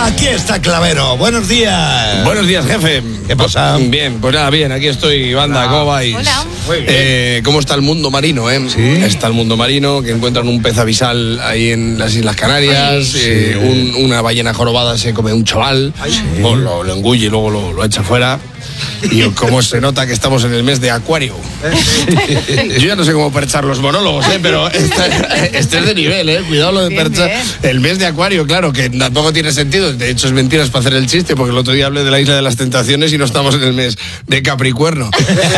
Aquí está Clavero. Buenos días. Buenos días, jefe. ¿Qué pasa? Bien, pues nada, bien. Aquí estoy, banda. ¿Cómo vais? Hola. Muy bien. ¿Cómo está el mundo marino, Sí. Está el mundo marino, que encuentran un pez abisal ahí en las Islas Canarias. Una ballena jorobada se come un chaval. Pues lo engulle y luego lo echa fuera. Y cómo se nota que estamos en el mes de Acuario. Yo ya no sé cómo perchar los monólogos, pero este es de nivel, cuidado lo de Bien, perchar. bien. El mes de Acuario, claro, que tampoco tiene sentido. De hecho, es mentiras para hacer el chiste, porque el otro día hablé de la Isla de las Tentaciones y no estamos en el mes de Capricuerno.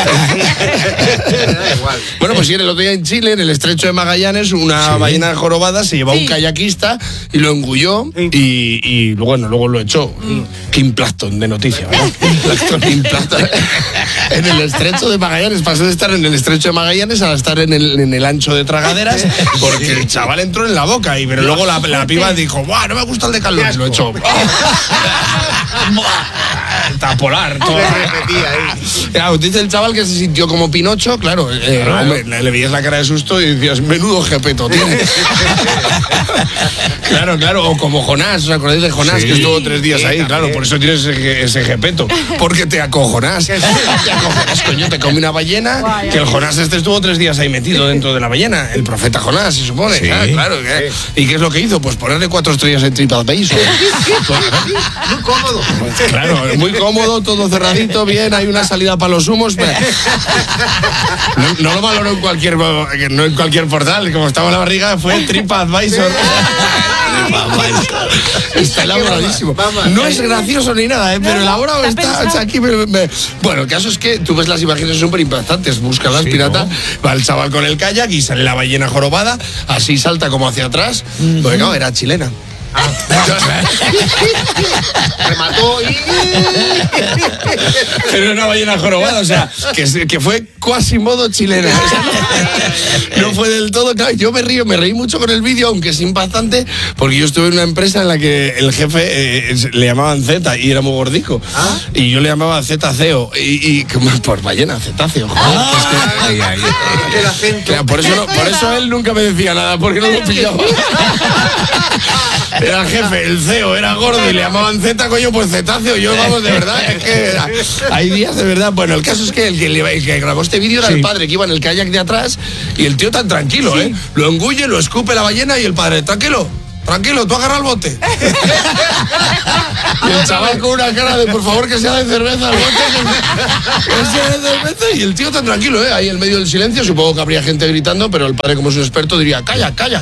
Bueno, pues sí, el otro día en Chile, en el estrecho de Magallanes, una ballena jorobada se llevó a un kayakista y lo engulló y luego lo echó. Kim Plankton de noticia, ¿verdad? Kim Plankton. En el estrecho de Magallanes, pasó de estar en el estrecho de Magallanes a estar en el ancho de Tragaderas, porque el chaval entró en la boca, pero luego la piba dijo, ¡buah, no me gusta el de calor! Y lo echó. Está polar. Todo. Claro, dice el chaval que se sintió como Pinocho, claro. Hombre, le veías la cara de susto y decías, menudo jepeto tiene. Claro, o como Jonás, ¿os acordáis de Jonás? Que estuvo 3 días ahí, claro, por eso tienes ese jepeto, porque te acojonás. Te acojonás, coño, te come una ballena, que el Jonás estuvo 3 días ahí metido dentro de la ballena, el profeta Jonás, se supone. Claro. ¿Y qué es lo que hizo? Pues ponerle 4 estrellas en TripAdvisor. Muy cómodo. Claro, muy cómodo, todo cerradito, bien, hay una salida para los humos. No lo valoro en cualquier portal, como estaba en la barriga, fue TripAdvisor. Está elaboradísimo. No es gracioso ni nada, pero elaborado está aquí. Bueno, el caso es que tú ves las imágenes súper impactantes. Búscalas, pirata. Va el chaval con el kayak y sale la ballena jorobada. Así salta como hacia atrás. Porque no, era chilena. Remató y... Pero una ballena jorobada, o sea, que fue cuasi modo chilena. O sea, no fue del todo, claro. Yo me reí mucho con el vídeo, aunque es impactante, porque yo estuve en una empresa en la que el jefe le llamaban Z y era muy gordico. Y yo le llamaba ZCO. Y como por ballena, cetáceo. El acento. Claro, por eso él nunca me decía nada, porque no lo pillaba. Era el jefe, el CEO era gordo y le llamaban Z, coño, pues cetáceo. Yo, vamos, de verdad, es que hay días de verdad. Bueno, el caso es que el que grabó este vídeo era el padre, que iba en el kayak de atrás, y el tío tan tranquilo, lo engulle, lo escupe la ballena y el padre, tranquilo, tú agarra el bote. Y el chaval con una cara de, por favor, que sea de cerveza el bote, que sea de cerveza. Y el tío tan tranquilo, ahí en medio del silencio. Supongo que habría gente gritando, pero el padre, como es un experto, diría, calla, para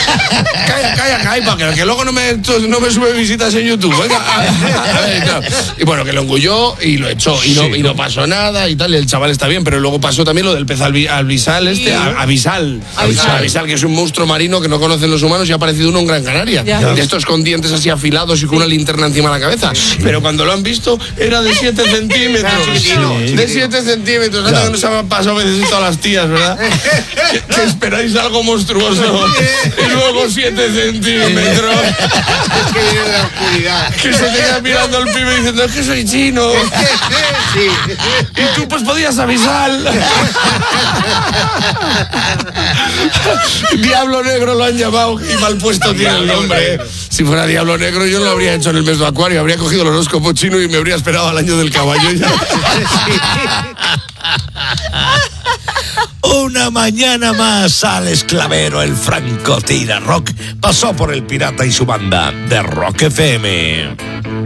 que luego no me sube visitas en YouTube. Venga, a ver, claro. Y bueno, que lo engulló y lo echó, y no pasó nada y tal, y el chaval está bien, pero luego pasó también lo del pez abisal, abisal, que es un monstruo marino que no conocen los humanos, y ha aparecido uno en Gran Canaria, de estos con dientes así afilados y con una linterna encima de la cabeza. Pero cuando lo han visto era de 7 centímetros. De 7 centímetros. Claro. Que nos han pasado a veces todas las tías, ¿verdad? que esperáis algo monstruoso y luego 7 centímetros. Es que viene de la oscuridad. Que se te queda mirando al pibe diciendo, es que soy chino. Y tú pues podías avisar. Diablo Negro lo han llamado y mal puesto tiene el nombre. Si fuera Diablo Negro yo no lo habría hecho en el mes de Acuario, habría cogido el horóscopo chino y me habría esperado al año del caballo. Una mañana más, Alex Clavero, el franco tira rock, pasó por el pirata y su banda de Rock FM.